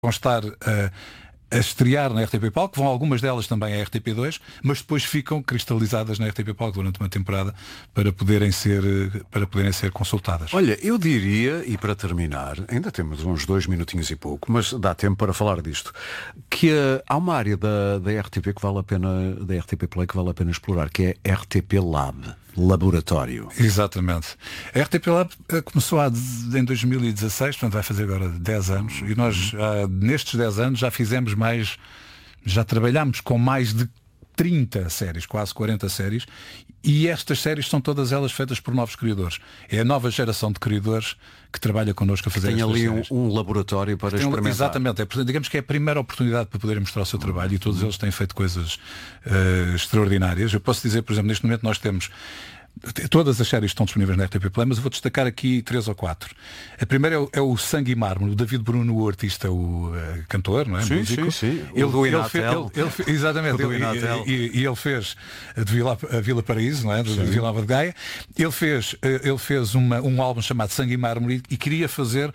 estar a estrear na RTP Palco, vão algumas delas também à RTP2, mas depois ficam cristalizadas na RTP Palco durante uma temporada para poderem ser consultadas. Olha, eu diria, e para terminar, ainda temos uns 2 minutinhos e pouco, mas dá tempo para falar disto, que há uma área da RTP que vale a pena, da RTP Play, que vale a pena explorar, que é RTP Lab. Laboratório. Exatamente. A RTP Lab começou em 2016, portanto vai fazer agora 10 anos, e nós nestes 10 anos já trabalhámos com mais de 30 séries, quase 40 séries, e estas séries são todas elas feitas por novos criadores. É a nova geração de criadores que trabalha connosco a fazer Tem estas ali séries. um laboratório para experimentar. Exatamente, digamos que é a primeira oportunidade para poderem mostrar o seu trabalho, e todos eles têm feito coisas extraordinárias. Eu posso dizer, por exemplo, neste momento nós temos todas as séries estão disponíveis na RTP Play, mas eu vou destacar aqui 3 ou 4. A primeira é o Sangue e Mármore, o David Bruno, o artista, o cantor, não é? Sim, músico. sim. Exatamente. E ele fez a Vila Paraíso, não é? De Vila Nova de Gaia. Ele fez um álbum chamado Sangue e Mármore e queria fazer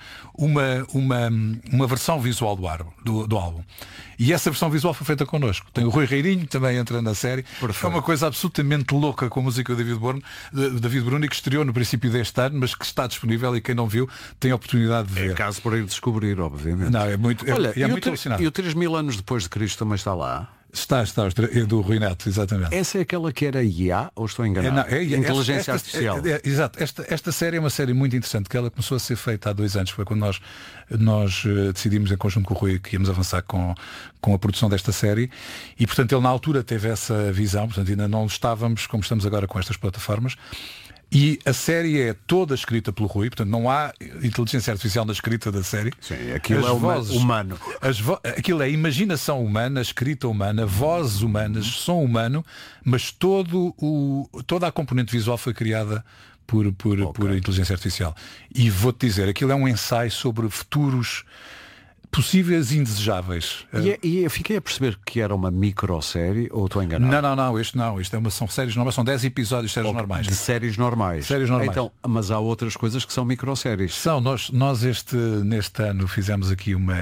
uma versão visual do álbum. E essa versão visual foi feita connosco. Tem o Rui Reirinho, também entra na série. Perfeito. É uma coisa absolutamente louca com a música do David Bruno, que estreou no princípio deste ano, mas que está disponível, e quem não viu tem a oportunidade de ver. É caso para ir descobrir, obviamente. Não, é muito, Olha, é muito alucinante. E o 3.000 anos depois de Cristo também está lá? Está, do Rui Neto, exatamente. Essa é aquela que era IA, ou estou enganado? Inteligência artificial. Exato. Esta série é uma série muito interessante, que ela começou a ser feita há 2 anos. Foi quando nós decidimos em conjunto com o Rui que íamos avançar com a produção desta série, e portanto ele na altura teve essa visão, portanto ainda não estávamos como estamos agora com estas plataformas. E a série é toda escrita pelo Rui, portanto não há inteligência artificial na escrita da série. Sim, aquilo é humano. Aquilo é imaginação humana, escrita humana, vozes humanas, som humano, mas toda a componente visual foi criada por inteligência artificial. E vou-te dizer, aquilo é um ensaio sobre futuros possíveis e indesejáveis. E eu fiquei a perceber que era uma microsérie, ou estou enganado? Não, isto são séries normais, são 10 episódios de séries normais. De séries normais. Então, mas há outras coisas que são microséries. Nós neste ano fizemos aqui uma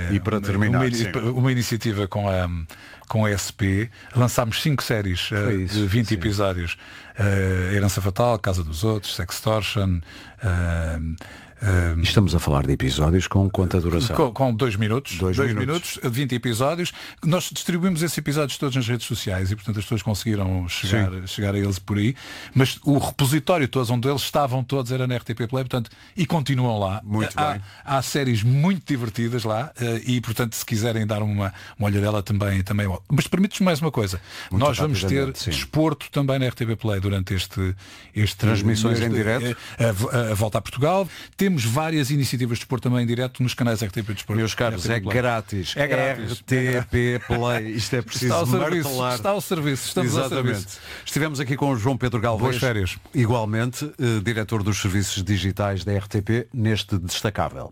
iniciativa com a SP, lançámos 5 séries de 20 episódios. Herança Fatal, Casa dos Outros, Sextortion. Estamos a falar de episódios com quanta duração? Com 2 minutos. 2 minutos, 20 episódios. Nós distribuímos esses episódios todos nas redes sociais, e portanto as pessoas conseguiram chegar a eles por aí. Mas o repositório todos, onde eles estavam todos, era na RTP Play, portanto, e continuam lá. Muito bem. Há séries muito divertidas lá, e portanto, se quiserem dar uma olhadela também. Mas permite-nos mais uma coisa. Nós vamos ter desporto também na RTP Play durante este transmissões em direto. A volta a Portugal. Temos várias iniciativas de desporto também em direto nos canais RTP Desporto. Meus caros, é grátis. É grátis. RTP Play. Isto é preciso martelar. Está ao serviço. Estamos ao serviço. Estivemos aqui com o João Pedro Galvez. Boas férias. Igualmente, diretor dos serviços digitais da RTP, neste Destacável.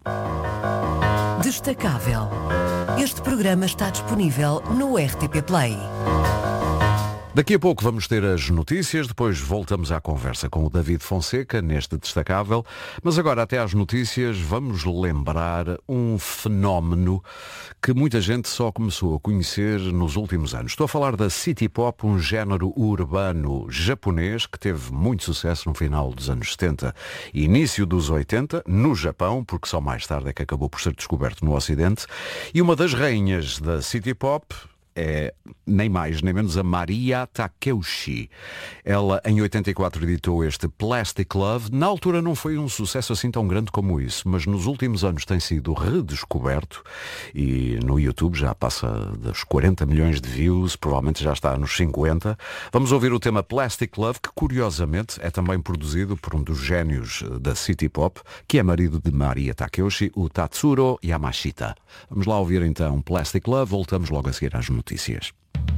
Destacável. Este programa está disponível no RTP Play. Daqui a pouco vamos ter as notícias, depois voltamos à conversa com o David Fonseca neste Destacável, mas agora até às notícias vamos lembrar um fenómeno que muita gente só começou a conhecer nos últimos anos. Estou a falar da City Pop, um género urbano japonês que teve muito sucesso no final dos anos 70 e início dos 80, no Japão, porque só mais tarde é que acabou por ser descoberto no Ocidente, e uma das rainhas da City Pop é nem mais nem menos a Maria Takeuchi. Ela em 84 editou este Plastic Love. Na altura não foi um sucesso assim tão grande como isso, mas nos últimos anos tem sido redescoberto e no YouTube já passa dos 40 milhões de views, provavelmente já está nos 50. Vamos ouvir o tema Plastic Love, que curiosamente é também produzido por um dos génios da City Pop, que é marido de Maria Takeuchi, o Tatsuro Yamashita. Vamos lá ouvir então Plastic Love, voltamos logo a seguir às notícias.